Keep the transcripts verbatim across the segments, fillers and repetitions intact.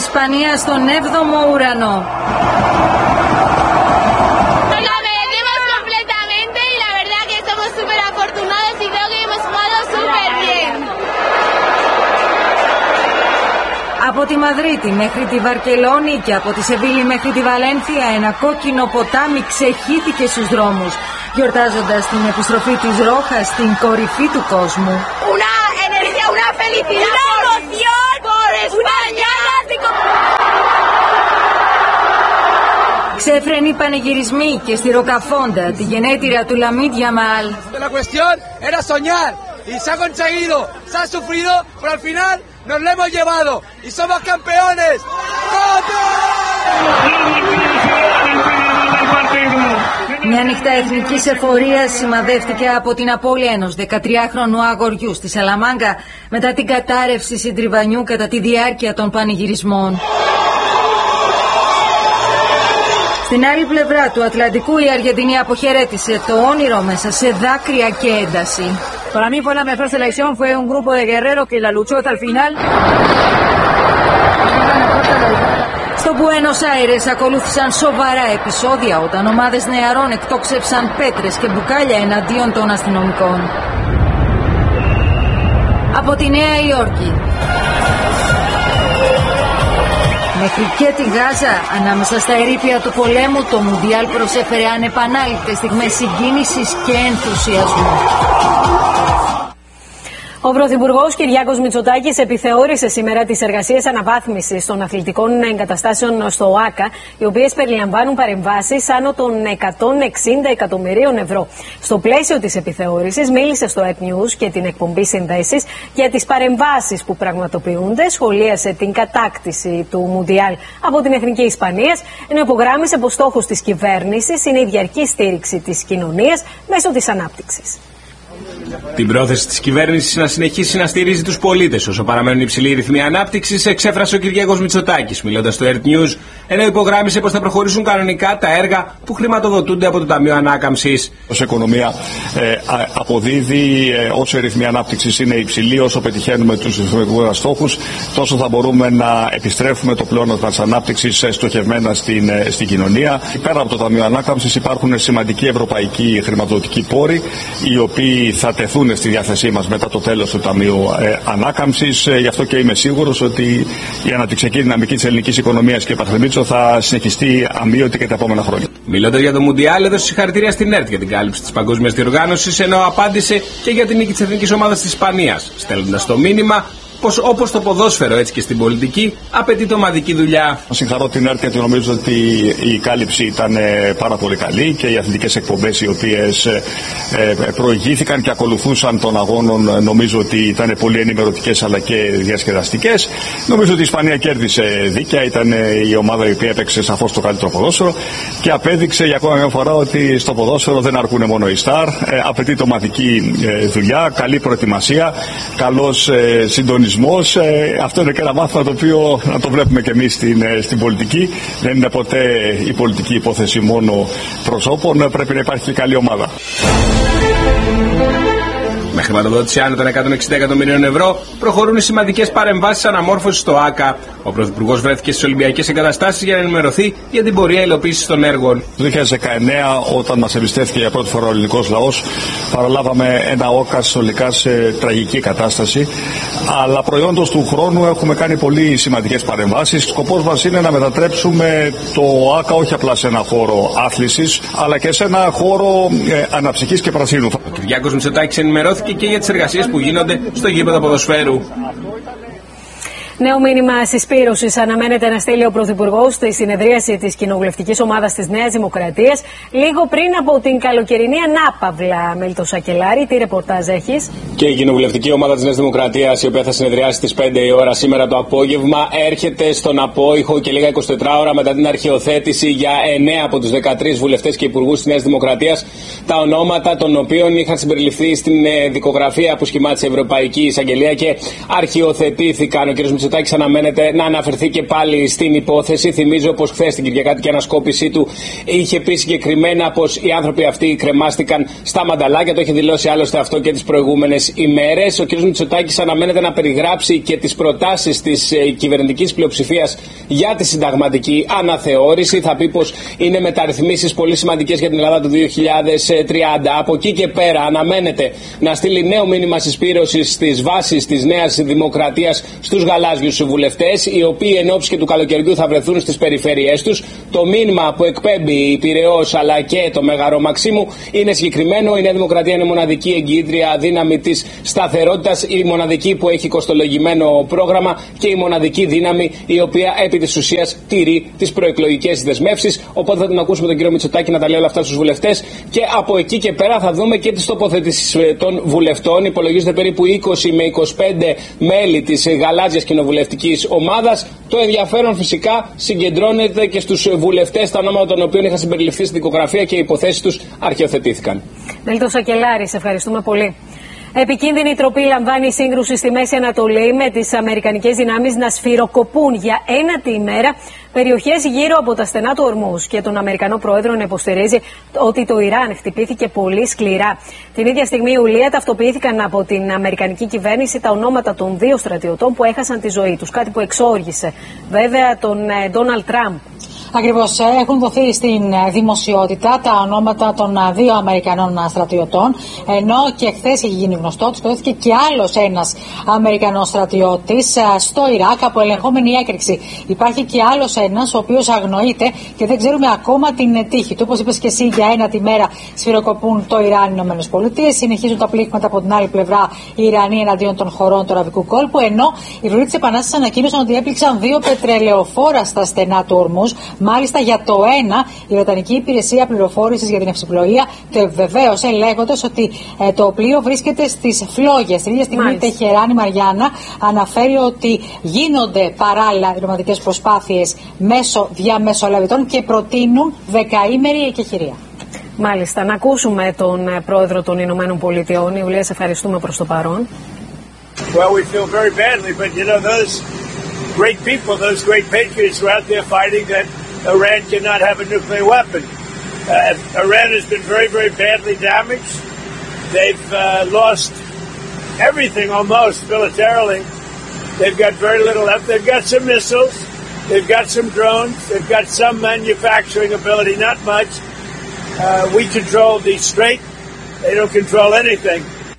Ισπανία στον έβδομο ουρανό. Από τη Μαδρίτη μέχρι τη Βαρκελόνη και από τη Σεβίλη μέχρι τη Βαλένθια ένα κόκκινο ποτάμι ξεχύθηκε στους δρόμους, γιορτάζοντας την επιστροφή της Ρόχας στην κορυφή του κόσμου. Una energía, una felicidad, una emoción por España. Ξέφρενοι πανηγυρισμοί και στη Ροκαφόντα, τη γενέτειρα του Λαμίν Γιαμάλ. La cuestión era soñar y se ha conseguido, se ha sufrido, pero al final nos lo hemos llevado y somos campeones. Μια νύχτα εθνικής εφορίας σημαδεύτηκε από την απώλεια ενός δεκατριάχρονου αγοριού στη Σαλαμάγκα μετά την κατάρρευση συντριβανιού κατά τη διάρκεια των πανηγυρισμών. Στην άλλη πλευρά του Ατλαντικού η Αργεντινή αποχαιρέτησε το όνειρο μέσα σε δάκρυα και ένταση. Para mí fue la mejor selección, fue un grupo de guerreros que la luchó hasta el final. Στο Μπουένος Άιρες ακολούθησαν σοβαρά επεισόδια όταν ομάδες νεαρών εκτόξευσαν πέτρες και μπουκάλια εναντίον των αστυνομικών. Από τη Νέα Υόρκη μέχρι και τη Γάζα, ανάμεσα στα ερείπια του πολέμου, το Μουντιάλ προσέφερε ανεπανάληπτες στιγμές συγκίνησης και ενθουσιασμού. Ο Πρωθυπουργός Κυριάκος Μητσοτάκης επιθεώρησε σήμερα τις εργασίες αναβάθμισης των αθλητικών εγκαταστάσεων στο ΟΑΚΑ, οι οποίες περιλαμβάνουν παρεμβάσεις άνω των εκατόν εξήντα εκατομμυρίων ευρώ. Στο πλαίσιο της επιθεώρησης μίλησε στο ΕΤ News και την εκπομπή Συνδέσεις για τις παρεμβάσεις που πραγματοποιούνται, σχολίασε την κατάκτηση του Μουντιάλ από την Εθνική Ισπανίας, ενώ υπογράμμισε πως στόχος της κυβέρνησης είναι η διαρκή στήριξη της κοινωνίας μέσω της ανάπτυξης. Την πρόθεση της κυβέρνησης να συνεχίσει να στηρίζει τους πολίτες όσο παραμένουν υψηλοί οι ρυθμοί ανάπτυξης εξέφρασε ο Κυριάκος Μητσοτάκης, μιλώντας στο ΕΡΤ News, ενώ υπογράμμισε πως θα προχωρήσουν κανονικά τα έργα που χρηματοδοτούνται από το Ταμείο Ανάκαμψης. Ως οικονομία ε, αποδίδει ε, όσο οι ρυθμοί ανάπτυξης είναι υψηλοί, όσο πετυχαίνουμε τους ρυθμικούς στόχους, τόσο θα μπορούμε να επιστρέφουμε το πλεόνασμα της ανάπτυξης στοχευμένα στην, ε, στην κοινωνία. Πέρα από το Ταμείο Ανάκαμψης υπάρχουν σημαντικοί ευρωπαϊκοί χρηματοδοτικοί πόροι, οι οποίοι θα τεθούν στη διάθεσή μας μετά το τέλος του Ταμείου ε, Ανάκαμψης. Ε, γι' αυτό και είμαι σίγουρος ότι η αναπτυξιακή δυναμική της ελληνικής οικονομίας και Παθρεμίτσο θα συνεχιστεί αμύωτη και τα επόμενα χρόνια. Μιλώντας για το Μουντιάλ, έδωσε συγχαρητήρια στην ΕΡΤ για την κάλυψη της παγκόσμιας διοργάνωσης, ενώ απάντησε και για την νίκη της εθνικής ομάδας της Ισπανίας, στέλνοντας το μήνυμα πως όπως το ποδόσφαιρο έτσι και στην πολιτική απαιτεί το ομαδική δουλειά. Συγχαρώ την ΕΡΤ γιατί νομίζω ότι η κάλυψη ήταν πάρα πολύ καλή και οι αθλητικές εκπομπές οι οποίες προηγήθηκαν και ακολουθούσαν των αγώνων νομίζω ότι ήταν πολύ ενημερωτικές αλλά και διασκεδαστικές. Νομίζω ότι η Ισπανία κέρδισε δίκαια, ήταν η ομάδα η οποία έπαιξε σαφώς το καλύτερο ποδόσφαιρο και απέδειξε για ακόμα μια φορά ότι στο ποδόσφαιρο δεν αρκούν μόνο οι στάρ, απαιτεί το ομαδική δουλειά, καλή προετοιμασία, καλός συντονισμός. Ε, αυτό είναι και ένα μάθημα το οποίο να το βλέπουμε και εμείς στην, ε, στην πολιτική. Δεν είναι ποτέ η πολιτική υπόθεση μόνο προσώπων, πρέπει να υπάρχει και καλή ομάδα. Με χρηματοδότηση άνω των εκατόν εξήντα εκατομμυρίων ευρώ προχωρούν οι σημαντικές παρεμβάσεις αναμόρφωσης στο ΆΚΑ. Ο Πρωθυπουργός βρέθηκε στις Ολυμπιακές Εγκαταστάσεις για να ενημερωθεί για την πορεία υλοποίησης των έργων. Το δύο χιλιάδες δεκαεννέα, όταν μας εμπιστεύτηκε για πρώτη φορά ο ελληνικός λαός, παραλάβαμε ένα ΟΚΑ συνολικά σε τραγική κατάσταση. Αλλά προϊόντος του χρόνου έχουμε κάνει πολύ σημαντικές παρεμβάσεις. Σκοπός μας είναι να μετατρέψουμε το ΆΚΑ όχι απλά σε ένα χώρο άθλησης, αλλά και σε ένα χώρο ε, αναψυχής και πρασίνου. Ο Κυριάκος Μητσοτάκης ενημερώθηκε και για τις εργασίες που γίνονται στο γήπεδο ποδοσφαίρου. Νέο μήνυμα συσπήρωσης αναμένεται να στείλει ο Πρωθυπουργός στη συνεδρίαση της Κοινοβουλευτικής Ομάδας της Νέας Δημοκρατίας λίγο πριν από την καλοκαιρινή ανάπαυλα. Μέλτο Σακελάρη, τι ρεπορτάζ έχεις? Και η Κοινοβουλευτική Ομάδα της Νέας Δημοκρατίας, η οποία θα συνεδριάσει στις πέντε η ώρα σήμερα το απόγευμα, έρχεται στον απόϊχο και λίγα είκοσι τέσσερις ώρα μετά την αρχιοθέτηση για εννέα από τους δεκατρείς βουλευτές και υπουργούς της Νέας Δημοκρατίας, τα ονόματα των οποίων είχαν συμπεριληφθεί στην δικογραφία που σχημάτισε η Ευρωπαϊκή Εισαγγελία και αρχιοθετήθηκαν. Ο κ. Μητσοτάκης αναμένεται να αναφερθεί και πάλι στην υπόθεση. Θυμίζω πως χθες στην Κυριακάτικη ανασκόπησή του είχε πει συγκεκριμένα πως οι άνθρωποι αυτοί κρεμάστηκαν στα μανταλάκια. Το έχει δηλώσει άλλωστε αυτό και τις προηγούμενες ημέρες. Ο κ. Μητσοτάκης αναμένεται να περιγράψει και τις προτάσεις της ε, κυβερνητικής πλειοψηφίας για τη συνταγματική αναθεώρηση. Θα πει πως είναι μεταρρυθμίσεις πολύ σημαντικές για την Ελλάδα του δύο χιλιάδες τριάντα. Από εκεί και πέρα αναμένεται να στείλει νέο μήνυμα συσπήρωσης στις βάσεις της Νέας Δημοκρατίας στους γαλάζιους βουλευτές, οι οποίοι εν ώψη και του καλοκαιριού θα βρεθούν στις περιφέρειές τους. Το μήνυμα που εκπέμπει η Πειραιώς αλλά και το Μέγαρο Μαξίμου είναι συγκεκριμένο. Η Νέα Δημοκρατία είναι μοναδική εγγυήτρια δύναμη της σταθερότητας, η μοναδική που έχει κοστολογημένο πρόγραμμα και η μοναδική δύναμη η οποία επί της ουσίας τηρεί τις προεκλογικές δεσμεύσεις. Οπότε θα την ακούσουμε τον κύριο Μητσοτάκη να τα λέει όλα αυτά στους βουλευτές και από εκεί και πέρα θα δούμε και τις τοποθετήσεις των βουλευτών. Υπολογίζεται περίπου είκοσι με είκοσι πέντε μέλη της γαλάζιας κοινοβουλευτικής ομάδας. Το ενδιαφέρον φυσικά συγκεντρώνεται και στους βουλευτές, τα ονόματα των οποίων είχαν συμπεριληφθεί στην δικογραφία και οι υποθέσεις τους αρχιοθετήθηκαν. Μέλτο Σακελάρη, σε ευχαριστούμε πολύ. Επικίνδυνη τροπή λαμβάνει η σύγκρουση στη Μέση Ανατολή, με τις αμερικανικές δυνάμεις να σφυροκοπούν για ένατη ημέρα περιοχές γύρω από τα στενά του Ορμούζ και τον Αμερικανό πρόεδρο να υποστηρίζει ότι το Ιράν χτυπήθηκε πολύ σκληρά. Την ίδια στιγμή, Ιουλία, ταυτοποιήθηκαν από την αμερικανική κυβέρνηση τα ονόματα των δύο στρατιωτών που έχασαν τη ζωή τους. Κάτι που εξόργησε βέβαια τον Ντόναλντ Τραμπ. Ακριβώς, έχουν δοθεί στην δημοσιότητα τα ονόματα των δύο Αμερικανών στρατιωτών, ενώ και χθες έχει γίνει γνωστό ότι σκοτώθηκε και άλλος ένας Αμερικανός στρατιώτης στο Ιράκ από ελεγχόμενη έκρηξη. Υπάρχει και άλλος ένας ο οποίος αγνοείται και δεν ξέρουμε ακόμα την τύχη του. Όπως είπες και εσύ, για ένα τη μέρα σφυροκοπούν το Ιράν, οι Ηνωμένες Πολιτείες, συνεχίζουν τα πλήγματα από την άλλη πλευρά οι Ιρανοί εναντίον των χωρών του Αραβικού κόλπου, ενώ οι Φρουροί της Επανάστασης ανακοίνωσαν ότι έπληξαν δύο πετρελαιοφόρα στα στενά του Ορμούζ. Μάλιστα, για το ένα, η Βρετανική Υπηρεσία Πληροφόρησης για την Ναυσιπλοεία το επιβεβαίωσε, λέγοντας ότι ε, το πλοίο βρίσκεται στις φλόγες. Την ίδια στιγμή, η Τεχεράνη Μαριάννα αναφέρει ότι γίνονται παράλληλα διπλωματικές προσπάθειες μέσω διαμεσολαβητών και προτείνουν δεκαήμερη εκεχηρία. Μάλιστα, να ακούσουμε τον πρόεδρο των Ηνωμένων Πολιτειών. Ιουλία, σε ευχαριστούμε προς το παρόν. Well, we feel very badly, but you know, those great people, those great patriots were out there fighting that Iran cannot have a nuclear weapon. Uh, Iran has been very, very badly damaged. They've uh, lost everything almost militarily. They've got very little left. They've got some missiles. They've got some drones. They've got some manufacturing ability, not much. Uh, we control the strait. They don't control anything.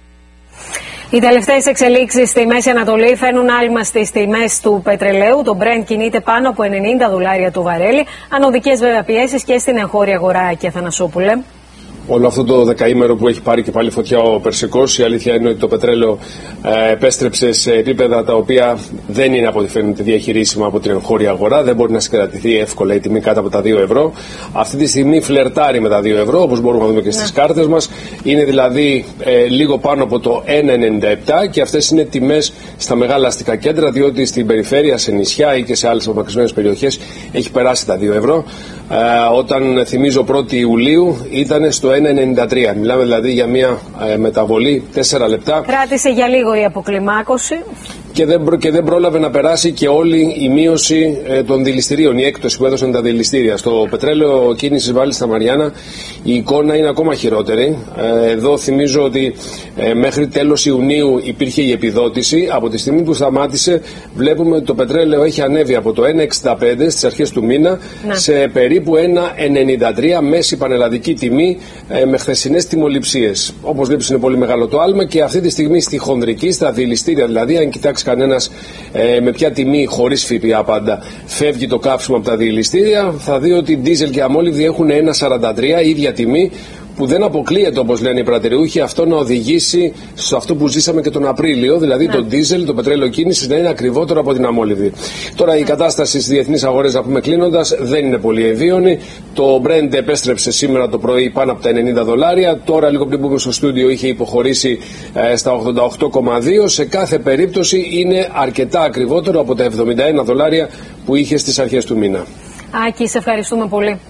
Οι τελευταίες εξελίξεις στη Μέση Ανατολή φέρνουν άλμα στις τιμές του πετρελαίου. Το Brent κινείται πάνω από ενενήντα δολάρια το βαρέλι. Ανωδικές βέβαια πιέσεις και στην εγχώρια αγορά, και Αθανασόπουλε. Όλο αυτό το δεκαήμερο που έχει πάρει και πάλι φωτιά ο Περσικός, η αλήθεια είναι ότι το πετρέλαιο ε, επέστρεψε σε επίπεδα τα οποία δεν είναι από ό,τι φαίνεται διαχειρίσιμα από την εγχώρια αγορά. Δεν μπορεί να συγκρατηθεί εύκολα η τιμή κάτω από τα δύο ευρώ. Αυτή τη στιγμή φλερτάρει με τα δύο ευρώ, όπως μπορούμε να δούμε και στις ναι. κάρτες μας. Είναι δηλαδή ε, λίγο πάνω από το ένα ενενήντα επτά και αυτές είναι τιμές στα μεγάλα αστικά κέντρα, διότι στην περιφέρεια, σε νησιά ή και σε άλλες απομακρυσμένες περιοχές έχει περάσει τα δύο ευρώ. Ε, όταν θυμίζω πρώτη Ιουλίου ήταν στο ένα ενενήντα τρία. Μιλάμε δηλαδή για μια ε, μεταβολή τέσσερα λεπτά. Κράτησε για λίγο η αποκλιμάκωση. Και δεν, προ, και δεν πρόλαβε να περάσει και όλη η μείωση ε, των δηληστηρίων, η έκπτωση που έδωσαν τα δηληστήρια. Στο πετρέλαιο κίνησης βάλει στα Μαριάννα η εικόνα είναι ακόμα χειρότερη. Ε, εδώ θυμίζω ότι ε, μέχρι τέλος Ιουνίου υπήρχε η επιδότηση. Από τη στιγμή που σταμάτησε βλέπουμε ότι το πετρέλαιο έχει ανέβει από το ένα εξήντα πέντε στις αρχές του μήνα ναι. σε περίπου ένα ενενήντα τρία μέση πανελλαδική τιμή ε, με χθεσινές τιμοληψίες. Όπως βλέπεις είναι πολύ μεγάλο το άλμα και αυτή τη στιγμή στη χονδρική, στα δηληστήρια δηλαδή, αν κοιτάξει κανένας ε, με ποια τιμή χωρίς ΦΠΑ πάντα φεύγει το καύσιμο από τα δηληστήρια, θα δει ότι ντίζελ και αμόλυβδη έχουν ένα σαράντα τρία, ίδια τιμή, που δεν αποκλείεται, όπως λένε οι πρατηριούχοι, αυτό να οδηγήσει σε αυτό που ζήσαμε και τον Απρίλιο, δηλαδή ναι. το ντίζελ, το πετρέλαιο κίνησης να είναι ακριβότερο από την αμόλυβδη. Τώρα ναι. η κατάσταση στις διεθνείς αγορές, να πούμε κλείνοντας, δεν είναι πολύ ευίωνη. Το Brent επέστρεψε σήμερα το πρωί πάνω από τα ενενήντα δολάρια. Τώρα, λίγο πριν μπούμε στο στούντιο, είχε υποχωρήσει ε, στα ογδόντα οκτώ κόμμα δύο. Σε κάθε περίπτωση είναι αρκετά ακριβότερο από τα εβδομήντα ένα δολάρια που είχε στις αρχές του μήνα. Άκη, σε ευχαριστούμε πολύ.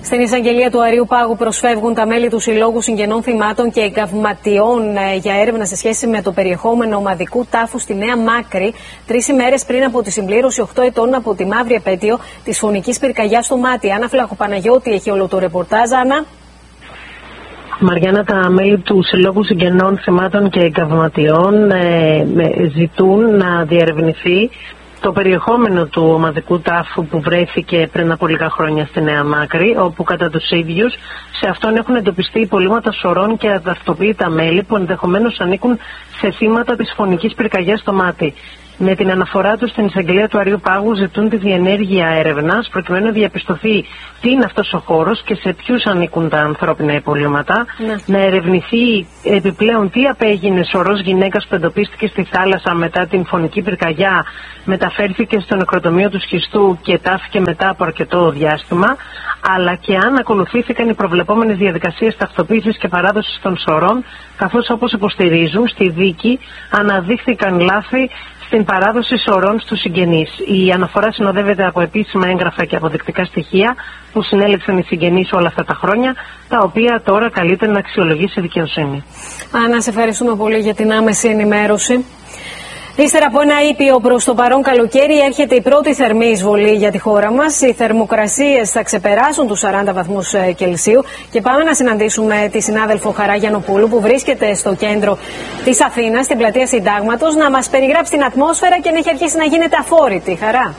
Στην εισαγγελία του Αρείου Πάγου προσφεύγουν τα μέλη του Συλλόγου Συγγενών Θυμάτων και Εγκαυματιών για έρευνα σε σχέση με το περιεχόμενο ομαδικού τάφου στη Νέα Μάκρη, τρεις ημέρες πριν από τη συμπλήρωση οκτώ ετών από τη μαύρη επέτειο της φωνικής πυρκαγιάς στο Μάτι. Άννα Φλαχοπαναγιώτη έχει όλο το ρεπορτάζ. Άννα. Μαριάννα, τα μέλη του Συλλόγου Συγγενών Θυμάτων και Εγκαυματιών ε, ζητούν να διερευνηθεί το περιεχόμενο του ομαδικού τάφου που βρέθηκε πριν από λίγα χρόνια στη Νέα Μάκρη, όπου κατά τους ίδιους σε αυτόν έχουν εντοπιστεί υπολείμματα σωρών και αδαυτοποίητα μέλη που ενδεχομένως ανήκουν σε θύματα της φωνικής πυρκαγιάς στο Μάτι. Με την αναφορά τους στην εισαγγελία του Αρείου Πάγου ζητούν τη διενέργεια έρευνας προκειμένου να διαπιστωθεί τι είναι αυτός ο χώρος και σε ποιους ανήκουν τα ανθρώπινα υπολείμματα, ναι. Να ερευνηθεί επιπλέον τι απέγινε σωρός γυναίκας που εντοπίστηκε στη θάλασσα μετά την φωνική πυρκαγιά, μεταφέρθηκε στο νεκροτομείο του Σχιστού και τάφηκε μετά από αρκετό διάστημα, αλλά και αν ακολουθήθηκαν οι προβλεπόμενες διαδικασίες ταυτοποίησης και παράδοσης των σωρών, καθώς όπως υποστηρίζουν στη δίκη αναδείχθηκαν λάθη στην παράδοση σωρών στους συγγενείς. Η αναφορά συνοδεύεται από επίσημα έγγραφα και αποδεικτικά στοιχεία που συνέλεξαν οι συγγενείς όλα αυτά τα χρόνια, τα οποία τώρα καλείται να αξιολογήσει η δικαιοσύνη. Άννα, σε ευχαριστούμε πολύ για την άμεση ενημέρωση. Ύστερα από ένα ήπιο προς το παρόν καλοκαίρι έρχεται η πρώτη θερμή εισβολή για τη χώρα μας. Οι θερμοκρασίες θα ξεπεράσουν τους σαράντα βαθμούς Κελσίου και πάμε να συναντήσουμε τη συνάδελφο Χαρά Γιαννοπούλου που βρίσκεται στο κέντρο της Αθήνας, στην πλατεία Συντάγματος, να μας περιγράψει την ατμόσφαιρα και να έχει αρχίσει να γίνεται αφόρητη. Χαρά.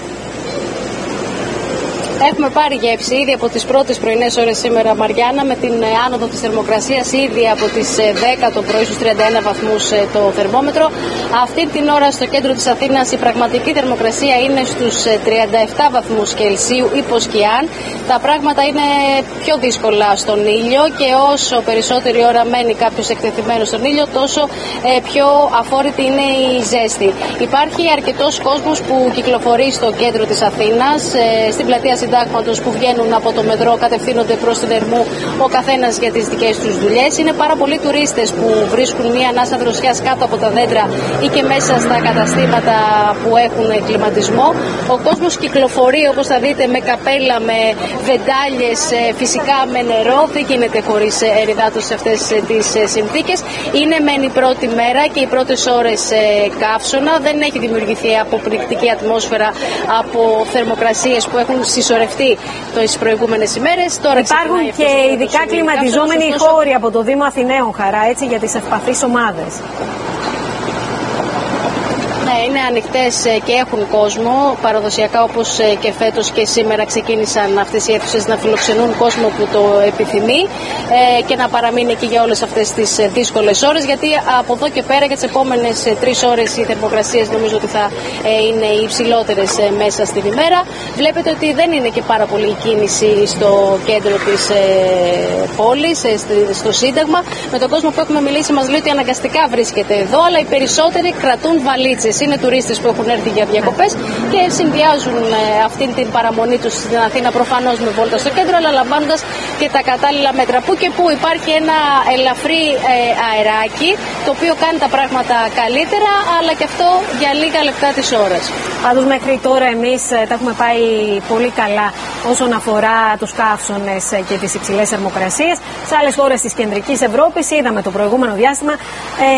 Έχουμε πάρει γεύση ήδη από τις πρώτες πρωινές ώρες σήμερα, Μαριάννα, με την άνοδο της θερμοκρασίας ήδη από τις δέκα το πρωί στους τριάντα ένα βαθμούς το θερμόμετρο. Αυτή την ώρα στο κέντρο της Αθήνας η πραγματική θερμοκρασία είναι στους τριάντα επτά βαθμούς Κελσίου υπό σκιάν. Τα πράγματα είναι πιο δύσκολα στον ήλιο και όσο περισσότερη ώρα μένει κάποιος εκτεθειμένος στον ήλιο, τόσο πιο αφόρητη είναι η ζέστη. Υπάρχει αρκετός κόσμος που κυκλοφορεί στο κέντρο της Αθήνας, στην πλατεία Συντάγματος, που βγαίνουν από το μετρό, κατευθύνονται προς την Ερμού, ο καθένας για τις δικές τους δουλειές. Είναι πάρα πολλοί τουρίστες που βρίσκουν μια ανάσα δροσιάς κάτω από τα δέντρα ή και μέσα στα καταστήματα που έχουν κλιματισμό. Ο κόσμος κυκλοφορεί, όπως θα δείτε, με καπέλα, με βεντάλιες, φυσικά με νερό. Δεν γίνεται χωρίς ερυδάτωση σε αυτές τις συνθήκες. Είναι μεν η πρώτη μέρα και οι πρώτες ώρες καύσωνα. Δεν έχει δημιουργηθεί αποπληκτική ατμόσφαιρα από θερμοκρασίες που έχουν συσσωρευτεί τις προηγούμενες ημέρες. Τώρα υπάρχουν και ειδικά κλιματιζόμενοι χώροι από το Δήμο Αθηναίων, Χαρά, έτσι, για τις ευπαθείς ομάδες. Ναι, είναι ανοιχτές και έχουν κόσμο. Παραδοσιακά, όπως και φέτος και σήμερα, ξεκίνησαν αυτές οι αίθουσες να φιλοξενούν κόσμο που το επιθυμεί ε, και να παραμείνει εκεί για όλες αυτές τις δύσκολες ώρες. Γιατί από εδώ και πέρα, για τις επόμενες τρεις ώρες, οι θερμοκρασίες νομίζω ότι θα ε, είναι οι υψηλότερες ε, μέσα στην ημέρα. Βλέπετε ότι δεν είναι και πάρα πολύ κίνηση στο κέντρο της ε, πόλης, ε, στο Σύνταγμα. Με τον κόσμο που έχουμε μιλήσει, μας λέει ότι αναγκαστικά βρίσκεται εδώ, αλλά οι περισσότεροι κρατούν βαλίτσες. Είναι τουρίστες που έχουν έρθει για διακοπές και συνδυάζουν ε, αυτή την παραμονή τους στην Αθήνα προφανώς με βόλτα στο κέντρο, αλλά λαμβάνοντας και τα κατάλληλα μέτρα. Που και που υπάρχει ένα ελαφρύ ε, αεράκι, το οποίο κάνει τα πράγματα καλύτερα, αλλά και αυτό για λίγα λεπτά της ώρας. Πάντως μέχρι τώρα εμείς ε, τα έχουμε πάει πολύ καλά όσον αφορά τους καύσωνες ε, και τις υψηλές θερμοκρασίες. Σε άλλες χώρες της κεντρικής Ευρώπης είδαμε το προηγούμενο διάστημα ε,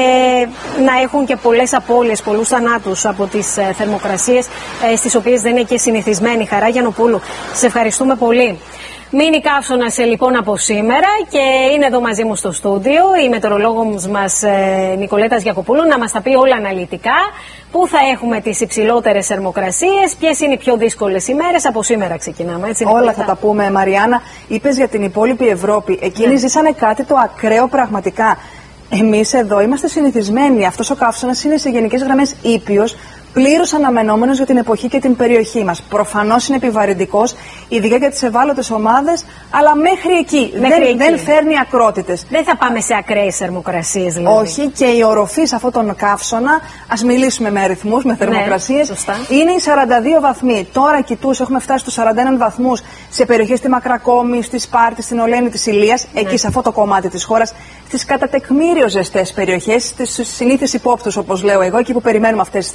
να έχουν και πολλές απώλειες, πολλούς θανάτους από τις ε, θερμοκρασίες ε, στις οποίες δεν είναι και συνηθισμένη. Χαρά Γιαννοπούλου, σε ευχαριστούμε πολύ. Μείνει καύσωνας λοιπόν από σήμερα και είναι εδώ μαζί μου στο στούντιο η μετεωρολόγος μας ε, Νικολέτας Γιακοπούλου να μας τα πει όλα αναλυτικά. Πού θα έχουμε τις υψηλότερες θερμοκρασίες, ποιες είναι οι πιο δύσκολες ημέρες. Από σήμερα ξεκινάμε, έτσι. Όλα Νικολέτα. Θα τα πούμε, Μαριάννα. Είπες για την υπόλοιπη Ευρώπη. Εκείνοι ναι. ζήσανε κάτι το ακραίο πραγματικά. Εμείς εδώ είμαστε συνηθισμένοι. Αυτός ο καύσωνας είναι σε γενικές γραμμές ήπιος, πλήρως αναμενόμενος για την εποχή και την περιοχή μας. Προφανώς είναι επιβαρυντικός, ειδικά για τις ευάλωτες ομάδες, αλλά μέχρι εκεί. Μέχρι δεν, εκεί. δεν φέρνει ακρότητες. Δεν θα πάμε σε ακραίες θερμοκρασίες, δηλαδή. Όχι, και η οροφή σε αυτόν τον καύσωνα, ας μιλήσουμε με αριθμούς, με θερμοκρασίες, ναι, είναι οι σαράντα δύο βαθμοί. Τώρα κοιτούς, έχουμε φτάσει στους σαράντα ένα βαθμούς σε περιοχές στη Μακρακόμη, στη Σπάρτη, στην Ολένη της Ηλίας, ναι. εκεί σε αυτό το κομμάτι της χώρας. Στις κατά τεκμήριο ζεστές περιοχές, στις συνήθεις υπόπτους, όπως λέω εγώ, εκεί που περιμένουμε αυτές τις θερμοκρασίες.